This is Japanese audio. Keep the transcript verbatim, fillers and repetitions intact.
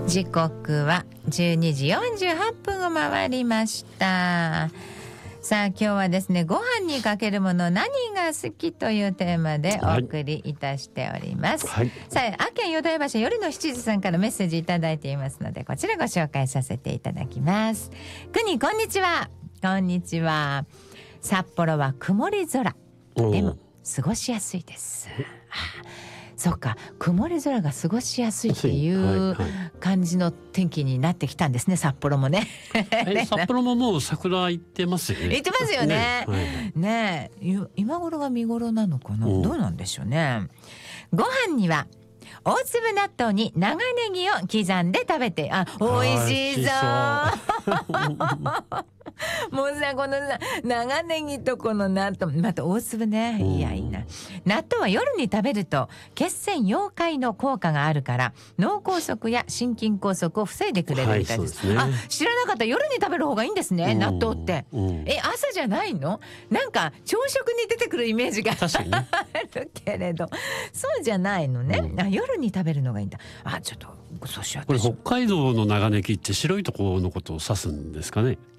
時刻はじゅうにじよんじゅうはっぷんを回りました。さあ今日はですね、ご飯にかけるもの何が好きというテーマでお送りいたしております、はい、さあ秋田淀屋橋夜のしちじさんからメッセージいただいていますので、こちらご紹介させていただきます。くにこんにちは。こんにちは。札幌は曇り空でも過ごしやすいです。そっか、曇り空が過ごしやすいっていう感じの天気になってきたんですね、札幌もね。 え札幌ももう桜行ってますよね。 行ってますよね。ね、はいねえ、今頃が見頃なのかな、どうなんでしょうね。ご飯には大粒納豆に長ネギを刻んで食べて、あ、美味しいぞ。もうさ、このさ長ネギとこの納豆、また大粒ね、いやいいな。納豆は夜に食べると血栓溶解の効果があるから脳梗塞や心筋梗塞を防いでくれるみたいです、はい、ね、あ、知らなかった。夜に食べる方がいいんですね、納豆って。え、朝じゃないの？なんか朝食に出てくるイメージがあるけれど、そうじゃないのね、うん、あ、夜に食べるのがいいんだ。あ、ちょっとそうしよう。 これ北海道の長ネギって白いところのことを指すんですかね。